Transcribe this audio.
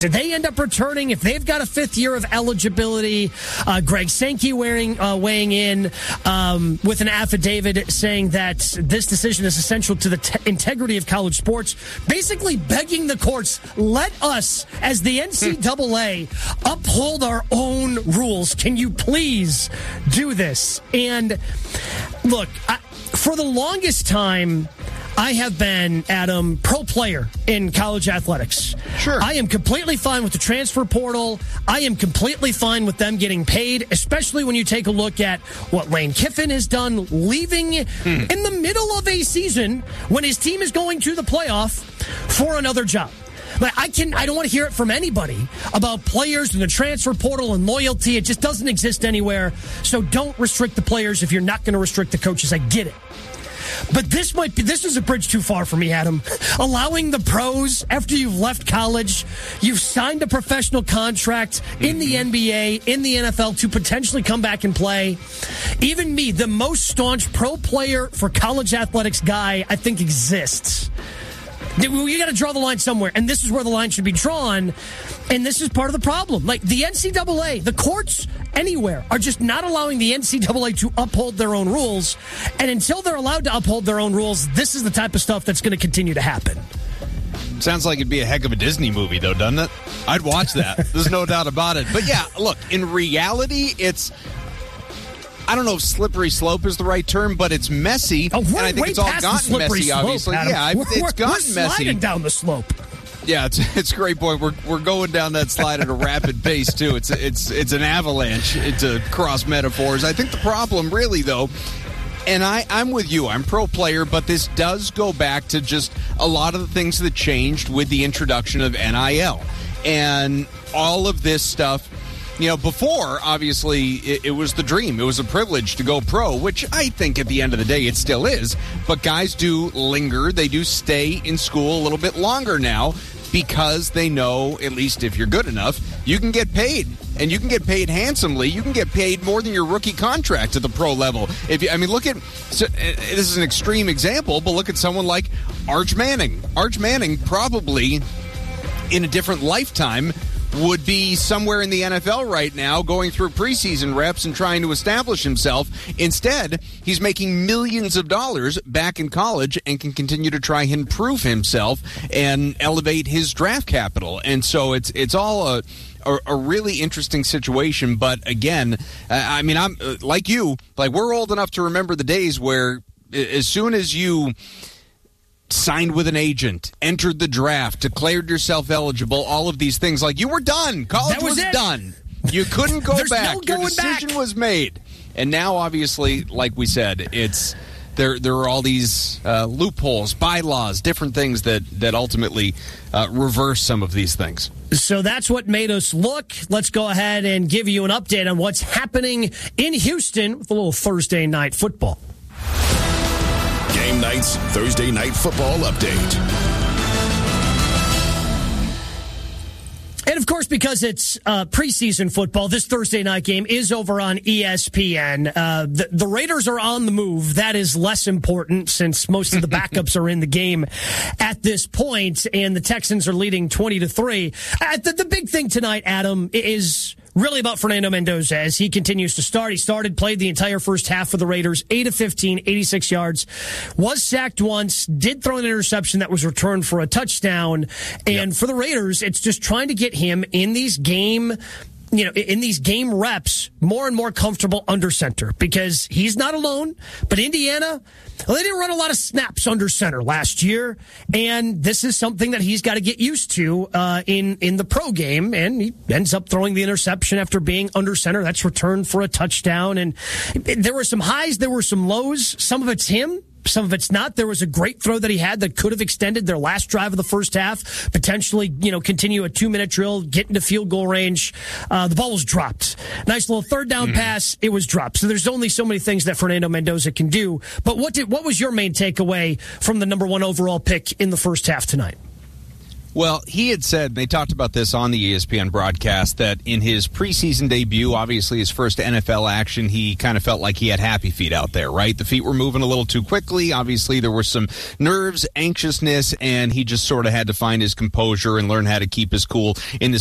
Did they end up returning? If they've got a fifth year of eligibility, Greg Sankey weighing in with an affidavit saying that this decision is essential to the integrity of college sports, basically begging the courts, let us, as the NCAA, uphold our own rules. Can you please do this? And look, for the longest time, I have been, Adam, pro player in college athletics. Sure. I am completely fine with the transfer portal. I am completely fine with them getting paid, especially when you take a look at what Lane Kiffin has done, leaving in the middle of a season when his team is going to the playoff for another job. But I don't want to hear it from anybody about players and the transfer portal and loyalty. It just doesn't exist anywhere. So don't restrict the players if you're not going to restrict the coaches. I get it. But this is a bridge too far for me, Adam. Allowing the pros, after you've left college, you've signed a professional contract in the NBA, in the NFL, to potentially come back and play. Even me, the most staunch pro player for college athletics guy, I think exists. You got to draw the line somewhere, and this is where the line should be drawn, and this is part of the problem. Like, the NCAA, the courts anywhere are just not allowing the NCAA to uphold their own rules, and until they're allowed to uphold their own rules, this is the type of stuff that's going to continue to happen. Sounds like it'd be a heck of a Disney movie, though, doesn't it? I'd watch that. There's no doubt about it. But, yeah, look, in reality, it's... I don't know if slippery slope is the right term, but it's messy. Oh, and I think it's all gotten messy, slope, obviously. Adam. Yeah, it's gotten we're messy. Sliding down the slope. Yeah, it's a great point. We're going down that slide at a rapid pace too. It's an avalanche. It's a cross metaphors. I think the problem really though, and I'm with you. I'm pro player, but this does go back to just a lot of the things that changed with the introduction of NIL and all of this stuff. You know, before, obviously, it was the dream. It was a privilege to go pro, which I think at the end of the day it still is. But guys do linger. They do stay in school a little bit longer now because they know, at least if you're good enough, you can get paid. And you can get paid handsomely. You can get paid more than your rookie contract at the pro level. Look at, this is an extreme example, but look at someone like Arch Manning. Arch Manning probably, in a different lifetime, would be somewhere in the NFL right now going through preseason reps and trying to establish himself. Instead, he's making millions of dollars back in college and can continue to try and prove himself and elevate his draft capital. And so it's all a really interesting situation. But again, I'm like you, we're old enough to remember the days where as soon as you signed with an agent, entered the draft, declared yourself eligible, all of these things, you were done. College was done. You couldn't go back. No Your decision was made. And now, obviously, like we said, it's there are all these loopholes, bylaws, different things that ultimately reverse some of these things. So that's what made us look. Let's go ahead and give you an update on what's happening in Houston with a little Thursday night football. Game Night's Thursday Night Football Update. And, of course, because it's preseason football, this Thursday night game is over on ESPN. The Raiders are on the move. That is less important since most of the backups are in the game at this point, and the Texans are leading 20-3. The big thing tonight, Adam, is really about Fernando Mendoza as he continues to start. He played the entire first half for the Raiders, 8 of 15, 86 yards, was sacked once, did throw an interception that was returned for a touchdown. And for the Raiders, it's just trying to get him in these game reps more and more comfortable under center because he's not alone. But Indiana, they didn't run a lot of snaps under center last year, and this is something that he's got to get used to in the pro game, and he ends up throwing the interception after being under center. That's returned for a touchdown, and there were some highs, there were some lows. Some of it's him. Some of it's not. There was a great throw that he had that could have extended their last drive of the first half, potentially, continue a 2-minute drill, get into field goal range. The ball was dropped. Nice little third down pass. It was dropped. So there's only so many things that Fernando Mendoza can do. But what was your main takeaway from the number 1 overall pick in the first half tonight? Well, he had said, they talked about this on the ESPN broadcast, that in his preseason debut, obviously his first NFL action, he kind of felt like he had happy feet out there, right? The feet were moving a little too quickly. Obviously, there were some nerves, anxiousness, and he just sort of had to find his composure and learn how to keep his cool in this